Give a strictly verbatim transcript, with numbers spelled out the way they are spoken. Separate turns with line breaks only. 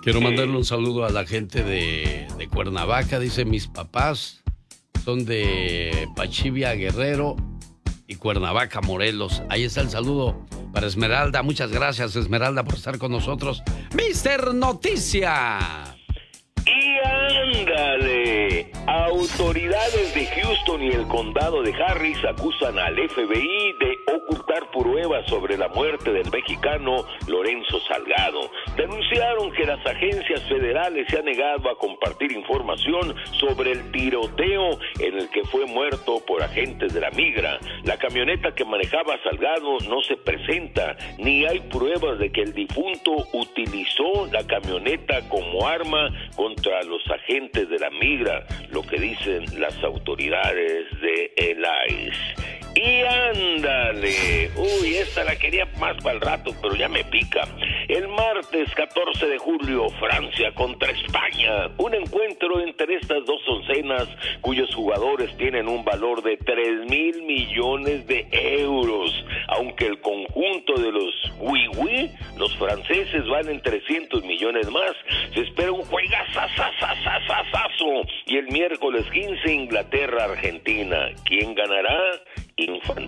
Quiero mandarle un saludo a la gente de, de Cuernavaca. Dice, mis papás son de Pachivia, Guerrero y Cuernavaca, Morelos. Ahí está el saludo para Esmeralda. Muchas gracias, Esmeralda, por estar con nosotros. Mister Noticia.
Y ándale, autoridades de Houston y el condado de Harris acusan al F B I de ocultar pruebas sobre la muerte del mexicano Lorenzo Salgado. Denunciaron que las agencias federales se han negado a compartir información sobre el tiroteo en el que fue muerto por agentes de la migra. La camioneta que manejaba Salgado no se presenta, ni hay pruebas de que el difunto utilizó la camioneta como arma contra los agentes de la migra, lo que dicen las autoridades de el I C E. Y ándale, uy, esta la quería más para el rato, pero ya me pica. El martes catorce de julio, Francia contra España, un encuentro entre estas dos oncenas cuyos jugadores tienen un valor de tres mil millones de euros, aunque el conjunto de los oui-oui, los franceses, van en trescientos millones más. Se espera un juegazazazazazazo y el miércoles quince, Inglaterra-Argentina. ¿Quién ganará? Infantino